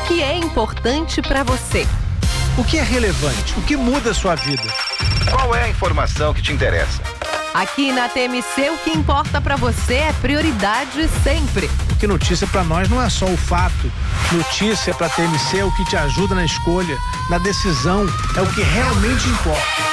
que é importante para você. O que é relevante? O que muda a sua vida? Qual é a informação que te interessa? Aqui na TMC, o que importa para você é prioridade sempre. Porque notícia para nós não é só o fato. Notícia para TMC é o que te ajuda na escolha, na decisão, é o que realmente importa.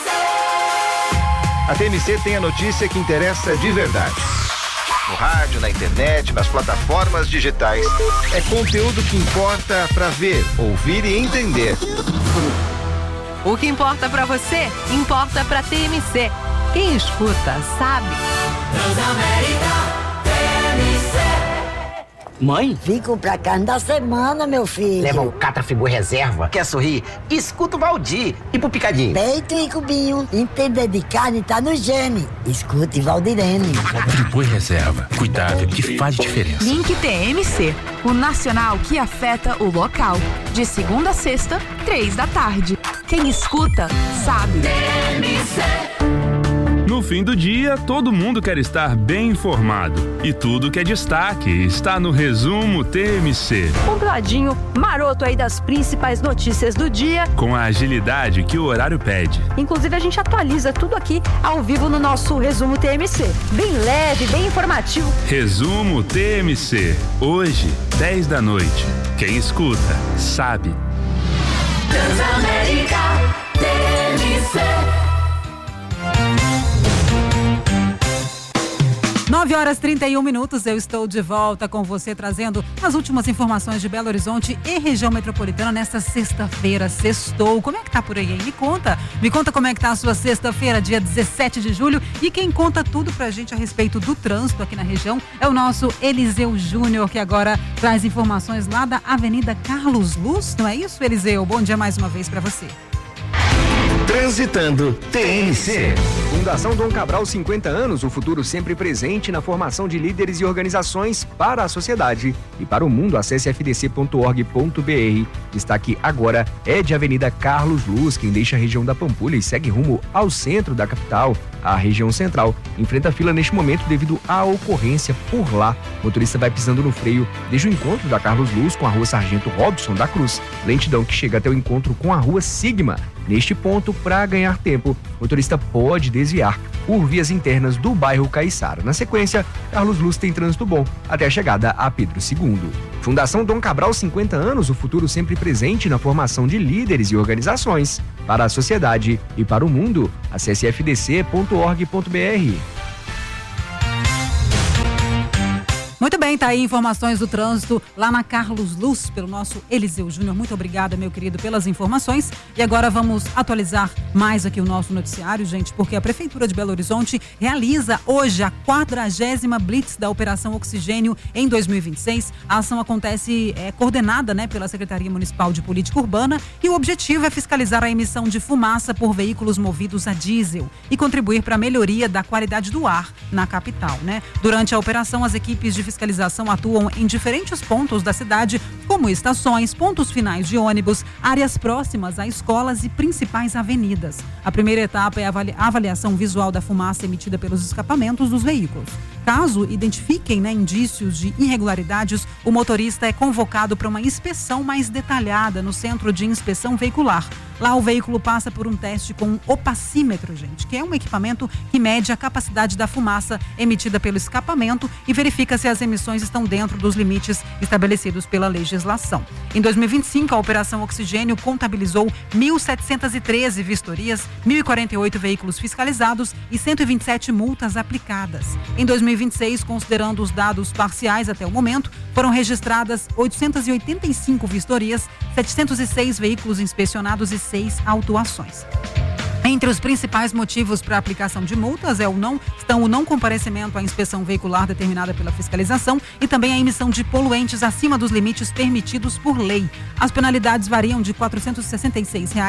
A TMC tem a notícia que interessa de verdade. No rádio, na internet, nas plataformas digitais. É conteúdo que importa para ver, ouvir e entender. O que importa para você, importa para TMC. Quem escuta, sabe. Transamérica, TMC. Mãe? Vim comprar carne da semana, meu filho. Leva o Catrafigor Reserva. Quer sorrir? Escuta o Valdir. E pro Picadinho? Peito e cubinho. Entender de carne tá no gene. Escute Valdirene. Friboi Reserva. Cuidado que faz diferença. Link TMC. O nacional que afeta o local. De segunda a sexta, 15h. Quem escuta, sabe. TMC. No fim do dia, todo mundo quer estar bem informado. E tudo que é destaque está no Resumo TMC. Compradinho maroto aí das principais notícias do dia. Com a agilidade que o horário pede. Inclusive, a gente atualiza tudo aqui ao vivo no nosso Resumo TMC. Bem leve, bem informativo. Resumo TMC. Hoje, 10 da noite. Quem escuta, sabe. Transamérica, TMC. 9h31, eu estou de volta com você trazendo as últimas informações de Belo Horizonte e região metropolitana nesta sexta-feira, sextou. Como é que tá por aí, hein? Me conta como é que tá a sua sexta-feira, dia 17 de julho, e quem conta tudo pra gente a respeito do trânsito aqui na região é o nosso Eliseu Júnior, que agora traz informações lá da Avenida Carlos Luz, não é isso, Eliseu? Bom dia mais uma vez pra você. Transitando TMC. Fundação Dom Cabral, 50 anos, o futuro sempre presente na formação de líderes e organizações para a sociedade e para o mundo. Acesse fdc.org.br. Destaque agora é de Avenida Carlos Luz, quem deixa a região da Pampulha e segue rumo ao centro da capital. A região central enfrenta fila neste momento devido à ocorrência por lá. O motorista vai pisando no freio desde o encontro da Carlos Luz com a rua Sargento Robson da Cruz. Lentidão que chega até o encontro com a rua Sigma. Neste ponto, para ganhar tempo, o motorista pode desviar por vias internas do bairro Caiçara. Na sequência, Carlos Luz tem trânsito bom até a chegada a Pedro II. Fundação Dom Cabral, 50 anos, o futuro sempre presente na formação de líderes e organizações para a sociedade e para o mundo. Acesse fdc.org.br. Muito bem, tá aí informações do trânsito lá na Carlos Luz, pelo nosso Eliseu Júnior. Muito obrigada, meu querido, pelas informações. E agora vamos atualizar mais aqui o nosso noticiário, gente, porque a Prefeitura de Belo Horizonte realiza hoje a 40ª Blitz da Operação Oxigênio em 2026. A ação acontece coordenada, pela Secretaria Municipal de Política Urbana e o objetivo é fiscalizar a emissão de fumaça por veículos movidos a diesel e contribuir para a melhoria da qualidade do ar na capital, Durante a operação, as equipes de fiscalização atuam em diferentes pontos da cidade, como estações, pontos finais de ônibus, áreas próximas a escolas e principais avenidas. A primeira etapa é a avaliação visual da fumaça emitida pelos escapamentos dos veículos. Caso identifiquem indícios de irregularidades, o motorista é convocado para uma inspeção mais detalhada no Centro de Inspeção Veicular. Lá o veículo passa por um teste com um opacímetro, gente, que é um equipamento que mede a capacidade da fumaça emitida pelo escapamento e verifica se as emissões estão dentro dos limites estabelecidos pela legislação. Em 2025, a Operação Oxigênio contabilizou 1.713 vistorias, 1.048 veículos fiscalizados e 127 multas aplicadas. Em 2026, considerando os dados parciais até o momento, foram registradas 885 vistorias, 706 veículos inspecionados e 6 autuações. Entre os principais motivos para a aplicação de multas estão o não comparecimento à inspeção veicular determinada pela fiscalização e também a emissão de poluentes acima dos limites permitidos por lei. As penalidades variam de R$ 466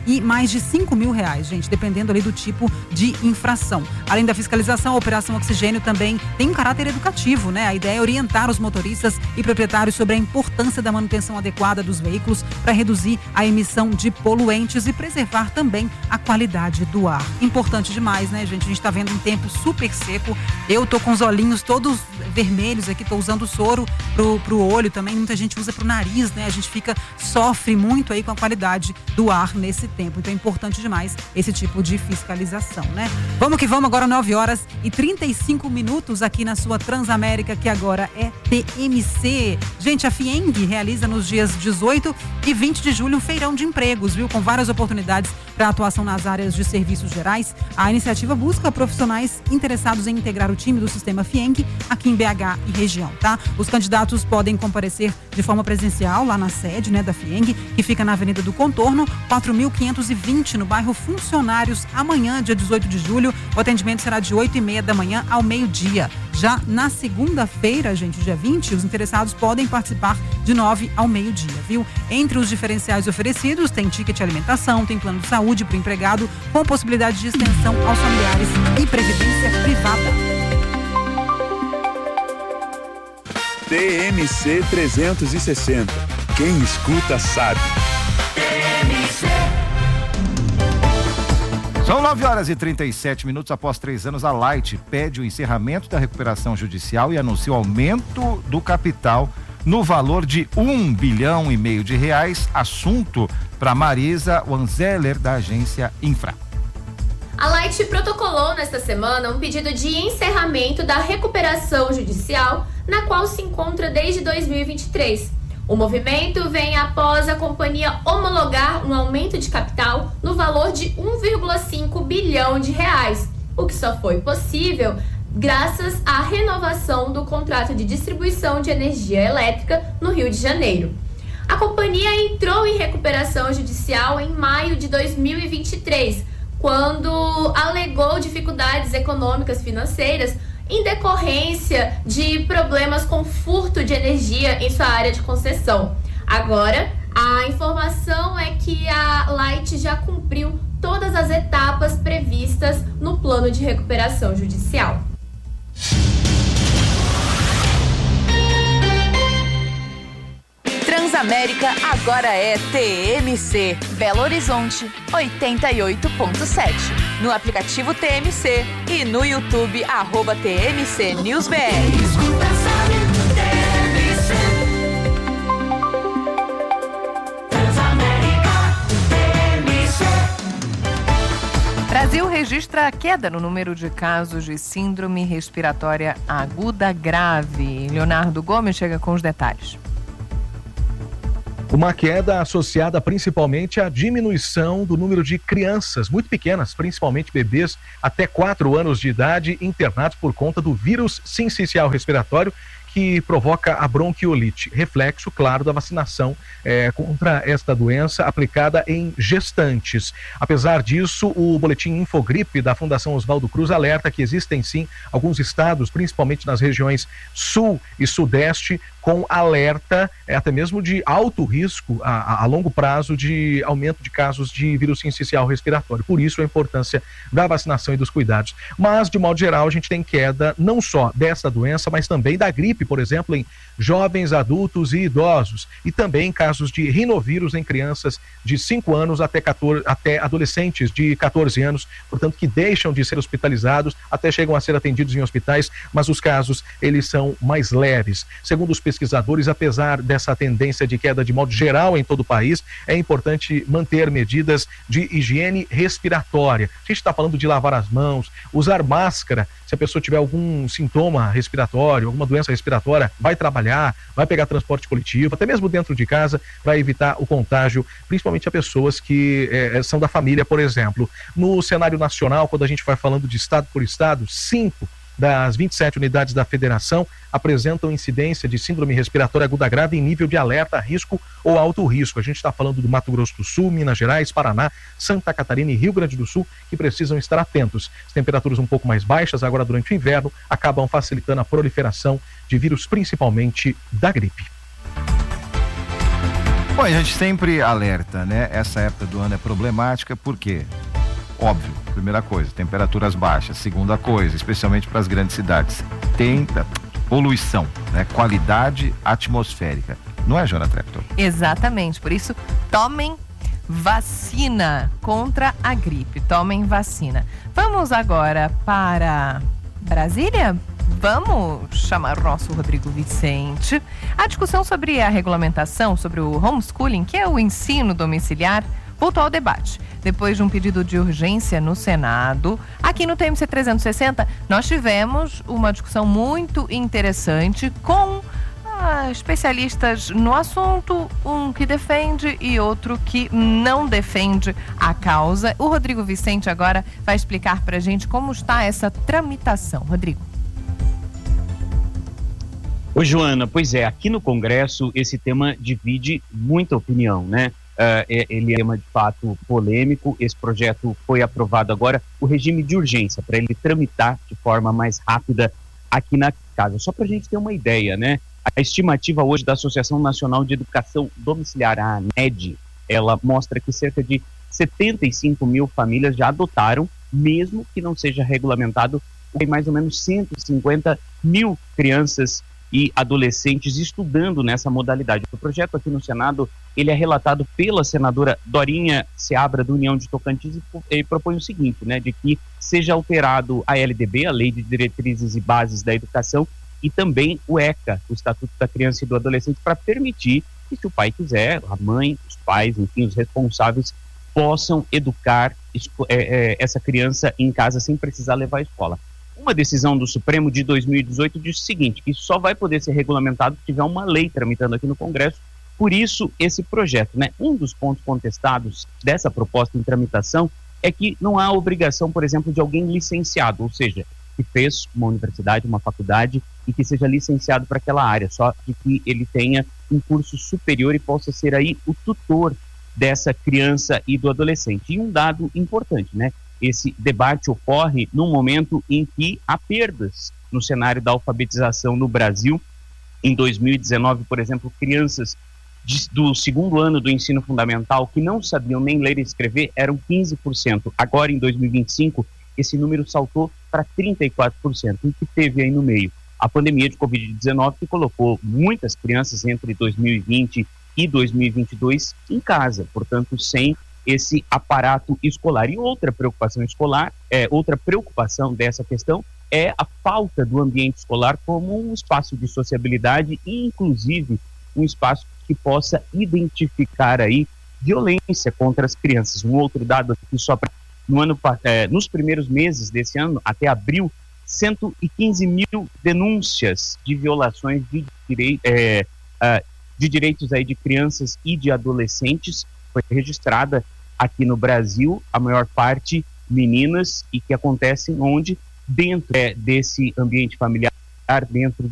e mais de R$5 mil, gente, dependendo ali do tipo de infração. Além da fiscalização, a Operação Oxigênio também tem um caráter educativo, né? A ideia é orientar os motoristas e proprietários sobre a importância da manutenção adequada dos veículos para reduzir a emissão de poluentes e preservar também a qualidade do ar. Importante demais, né, gente? A gente tá vendo um tempo super seco. Eu tô com os olhinhos todos vermelhos aqui, tô usando soro pro olho também. Muita gente usa pro nariz, né? A gente sofre muito aí com a qualidade do ar nesse tempo. Então é importante demais esse tipo de fiscalização, né? Vamos que vamos, agora 9h35 aqui na sua Transamérica, que agora é TMC. Gente, a FIENG realiza nos dias 18 e 20 de julho um feirão de empregos, viu? Com várias oportunidades para atuação nas áreas de serviços gerais. A iniciativa busca profissionais interessados em integrar o time do sistema FIENG aqui em BH e região, tá? Os candidatos podem comparecer de forma presencial lá na sede, né, da FIENG, que fica na Avenida do Contorno, 4.520, no bairro Funcionários, amanhã, dia 18 de julho. O atendimento será de 8h30 da manhã ao meio-dia. Já na segunda-feira, gente, dia 20, os interessados podem participar de 9 ao meio-dia, viu? Entre os diferenciais oferecidos, tem ticket alimentação, tem plano de saúde para o empregado, com possibilidade de extensão aos familiares e previdência privada. TMC 360. Quem escuta sabe. São 9h37. Após 3 anos, a Light pede o encerramento da recuperação judicial e anuncia o aumento do capital no valor de R$1,5 bilhão de reais. Assunto para Marisa Wanzeler, da agência Infra. A Light protocolou nesta semana um pedido de encerramento da recuperação judicial, na qual se encontra desde 2023. O movimento vem após a companhia homologar um aumento de capital no valor de R$1,5 bilhão, o que só foi possível graças à renovação do contrato de distribuição de energia elétrica no Rio de Janeiro. A companhia entrou em recuperação judicial em maio de 2023, quando alegou dificuldades econômicas financeiras em decorrência de problemas com furto de energia em sua área de concessão. Agora, a informação é que a Light já cumpriu todas as etapas previstas no plano de recuperação judicial. Transamérica agora é TMC. Belo Horizonte 88.7. No aplicativo TMC e no YouTube @TMC News BR. Brasil registra queda no número de casos de síndrome respiratória aguda grave. Leonardo Gomes chega com os detalhes. Uma queda associada principalmente à diminuição do número de crianças muito pequenas, principalmente bebês até 4 anos de idade, internados por conta do vírus sincicial respiratório, que provoca a bronquiolite, reflexo, claro, da vacinação contra esta doença aplicada em gestantes. Apesar disso, o boletim Infogripe da Fundação Oswaldo Cruz alerta que existem sim alguns estados, principalmente nas regiões sul e sudeste, com alerta até mesmo de alto risco a longo prazo de aumento de casos de vírus sincicial respiratório. Por isso a importância da vacinação e dos cuidados. Mas, de modo geral, a gente tem queda não só dessa doença, mas também da gripe, por exemplo, em jovens, adultos e idosos. E também casos de rinovírus em crianças de 5 anos até adolescentes de 14 anos, portanto, que deixam de ser hospitalizados, até chegam a ser atendidos em hospitais, mas os casos, eles são mais leves. Segundo os pesquisadores, apesar dessa tendência de queda de modo geral em todo o país, é importante manter medidas de higiene respiratória. A gente está falando de lavar as mãos, usar máscara, se a pessoa tiver algum sintoma respiratório, alguma doença respiratória, vai trabalhar, vai pegar transporte coletivo, até mesmo dentro de casa, para evitar o contágio, principalmente a pessoas que são da família, por exemplo. No cenário nacional, quando a gente vai falando de estado por estado, 5 das 27 unidades da federação apresentam incidência de síndrome respiratória aguda grave em nível de alerta, risco ou alto risco. A gente está falando do Mato Grosso do Sul, Minas Gerais, Paraná, Santa Catarina e Rio Grande do Sul, que precisam estar atentos. As temperaturas um pouco mais baixas agora durante o inverno acabam facilitando a proliferação de vírus, principalmente da gripe. Bom, a gente sempre alerta, né? Essa época do ano é problemática, por quê? Óbvio, primeira coisa, temperaturas baixas. Segunda coisa, especialmente para as grandes cidades, tem poluição, né? Qualidade atmosférica. Não é, Joana Trepton? Exatamente, por isso tomem vacina contra a gripe. Tomem vacina. Vamos agora para Brasília? Vamos chamar o nosso Rodrigo Vicente. A discussão sobre a regulamentação, sobre o homeschooling, que é o ensino domiciliar, voltou ao debate. Depois de um pedido de urgência no Senado, aqui no TMC 360, nós tivemos uma discussão muito interessante com especialistas no assunto, um que defende e outro que não defende a causa. O Rodrigo Vicente agora vai explicar pra gente como está essa tramitação. Rodrigo. Oi, Joana, pois é, aqui no Congresso esse tema divide muita opinião, né? Ele é um tema de fato polêmico. Esse projeto foi aprovado agora, o regime de urgência, para ele tramitar de forma mais rápida aqui na casa. Só para a gente ter uma ideia, né? A estimativa hoje da Associação Nacional de Educação Domiciliar, a ANED, ela mostra que cerca de 75 mil famílias já adotaram, mesmo que não seja regulamentado, tem mais ou menos 150 mil crianças e adolescentes estudando nessa modalidade. O projeto aqui no Senado, ele é relatado pela senadora Dorinha Seabra, do União de Tocantins, e propõe o seguinte, né, de que seja alterado a LDB, a Lei de Diretrizes e Bases da Educação, e também o ECA, o Estatuto da Criança e do Adolescente, para permitir que, se o pai quiser, a mãe, os pais, enfim, os responsáveis, possam educar essa criança em casa sem precisar levar à escola. Uma decisão do Supremo de 2018 diz o seguinte, que só vai poder ser regulamentado se tiver uma lei tramitando aqui no Congresso. Por isso, esse projeto, né? Um dos pontos contestados dessa proposta em tramitação é que não há obrigação, por exemplo, de alguém licenciado, ou seja, que fez uma universidade, uma faculdade e que seja licenciado para aquela área, só de que ele tenha um curso superior e possa ser aí o tutor dessa criança e do adolescente. E um dado importante, né? Esse debate ocorre num momento em que há perdas no cenário da alfabetização no Brasil. Em 2019, por exemplo, crianças do segundo ano do ensino fundamental que não sabiam nem ler e escrever eram 15%. Agora, em 2025, esse número saltou para 34%. O que teve aí no meio? A pandemia de Covid-19 que colocou muitas crianças entre 2020 e 2022 em casa, portanto, sem esse aparato escolar. E outra preocupação dessa questão é a falta do ambiente escolar como um espaço de sociabilidade e, inclusive, um espaço que possa identificar aí violência contra as crianças. Um outro dado aqui só para nos primeiros meses desse ano, até abril, 115 mil denúncias de violações de direitos aí de crianças e de adolescentes foi registrada aqui no Brasil, a maior parte meninas, e que acontecem onde, dentro desse ambiente familiar, dentro